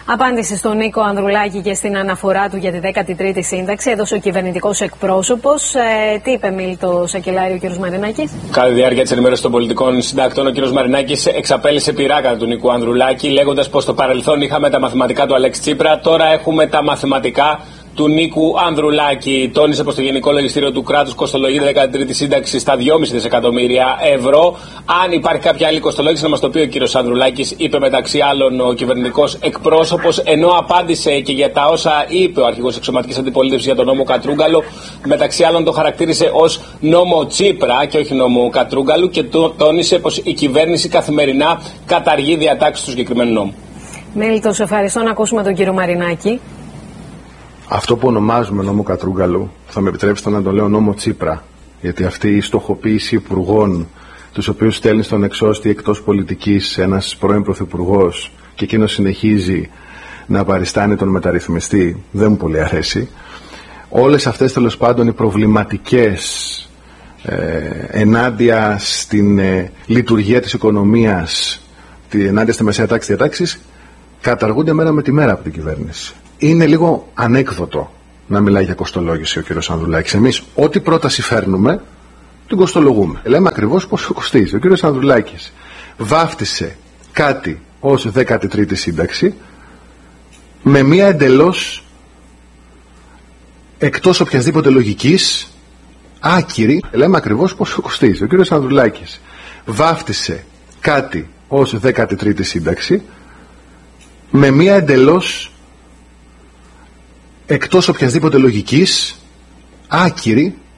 Απάντησε στον Νίκο Ανδρουλάκη και στην αναφορά του για τη δέκατη τρίτη σύνταξη έδωσε ο κυβερνητικός εκπρόσωπος. Ε, τι είπε Μίλτο Σακελάριο ο κ. Μαρινάκης? Κατά τη διάρκεια της ενημέρωσης των πολιτικών συντακτών, ο κ. Μαρινάκης εξαπέλυσε πειρά κατά του Νίκου Ανδρουλάκη, λέγοντας πως στο παρελθόν είχαμε τα μαθηματικά του Αλέξη Τσίπρα, τώρα έχουμε τα μαθηματικά του Νίκου Ανδρουλάκη. Τόνισε πως το Γενικό Λογιστήριο του Κράτους κοστολογεί τη δέκατη τρίτη σύνταξη στα δυόμισι δισεκατομμύρια ευρώ. Αν υπάρχει κάποια άλλη κοστολόγηση, να μας το πει ο κ. Ανδρουλάκης, είπε μεταξύ άλλων ο κυβερνητικός εκπρόσωπος, ενώ απάντησε και για τα όσα είπε ο αρχηγός εξωματικής αντιπολίτευσης για τον νόμο Κατρούγκαλο. Μεταξύ άλλων το χαρακτήρισε ως νόμο Τσίπρα και όχι νόμο Κατρούγκαλου και τόνισε πως η κυβέρνηση καθημερινά καταργεί διατάξεις του συγκεκριμένου νόμου. Μίλτο, σε ευχαριστώ. Να ακούσουμε τον κύριο Μαρινάκη. Αυτό που ονομάζουμε νόμο Κατρούγκαλου, θα με επιτρέψετε να το λέω νόμο Τσίπρα, γιατί αυτή η στοχοποίηση υπουργών, τους οποίους στέλνει στον εξώστη εκτός πολιτικής ένας πρώην πρωθυπουργός και εκείνος συνεχίζει να παριστάνει τον μεταρρυθμιστή, δεν μου πολύ αρέσει. Όλες αυτές τέλος πάντων οι προβληματικές ε, ενάντια στην ε, λειτουργία της οικονομίας, τη, ενάντια στη μεσαία τάξη διατάξης, καταργούνται μέρα με τη μέρα από την κυβέρνηση. Είναι λίγο ανέκδοτο να μιλάει για κοστολόγηση ο κ. Ανδρουλάκης. Εμείς ό,τι πρόταση φέρνουμε την κοστολογούμε. Λέμε ακριβώς πόσο κοστίζει. Ο κ. Ανδρουλάκης βάφτισε κάτι ως δέκατη τρίτη σύνταξη με μία εντελώς εκτός οποιασδήποτε λογικής άκυρη. Λέμε ακριβώς πόσο κοστίζει. Ο κ. Ανδρουλάκης βάφτισε κάτι ως δέκατη τρίτη σύνταξη με μία εντελώς εκτός οποιασδήποτε λογικής άκυρη